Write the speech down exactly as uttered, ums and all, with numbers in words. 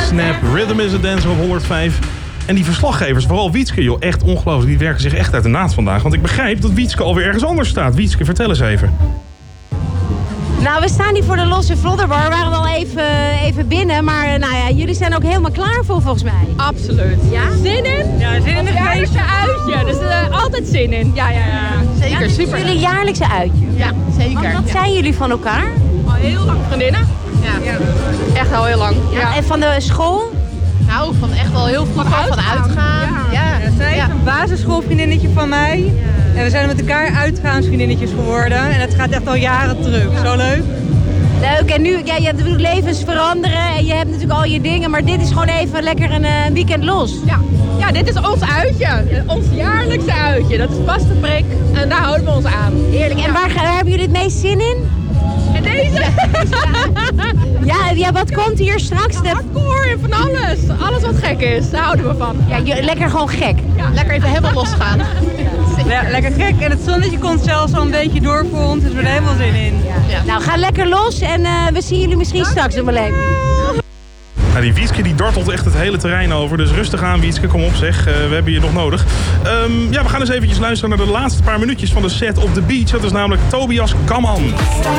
Snap, Rhythm is a Dancer op honderdvijf. En die verslaggevers, vooral Wietske, joh, echt ongelooflijk. Die werken zich echt uit de naad vandaag. Want ik begrijp dat Wietske alweer ergens anders staat. Wietske, vertel eens even. Nou, we staan hier voor de Losse Vlodderbar. We waren wel even, even binnen, maar nou ja, jullie zijn ook helemaal klaar voor volgens mij. Absoluut. Ja? Zin in? Ja, zin in een jaarlijkse uitje. Dus uh, altijd zin in. Ja, ja, ja. Zeker, Ja, dit is super. jullie jaarlijkse uitje. Ja, zeker. Want wat Ja. zijn jullie van elkaar? Al heel lang vriendinnen. Ja. ja. Echt al heel lang. Ja. En van de school? Nou, van echt wel heel vroeg al van uitgaan. Ja. Ja. Ja, zij is een basisschoolvriendinnetje van mij. En we zijn met elkaar uitgaansvriendinnetjes geworden. En het gaat echt al jaren terug. Zo leuk. Leuk, en nu, ja, je hebt levens veranderen en je hebt natuurlijk al je dingen, maar dit is gewoon even lekker een uh, weekend los. Ja. Ja, dit is ons uitje. Ons jaarlijkse uitje. Dat is Bas de Prik. En daar houden we ons aan. Heerlijk. En waar, waar hebben jullie het meest zin in? En deze? Ja, ja, wat komt hier straks? De... Hardcore en van alles. Alles wat gek is. Daar houden we van. Ja, je- lekker gewoon gek. Ja. Lekker even helemaal losgaan. Ja, lekker gek. En het zonnetje komt zelfs al een beetje door voor ons. Dus we hebben er helemaal zin in. Ja. Nou, ga lekker los en uh, we zien jullie misschien straks nog wel even. Nou, die Wietske die dartelt echt het hele terrein over. Dus rustig aan, Wietske. Kom op, zeg. Uh, we hebben je nog nodig. Um, ja, we gaan eens eventjes luisteren naar de laatste paar minuutjes van de set op de beach. Dat is namelijk Tobias Kamman.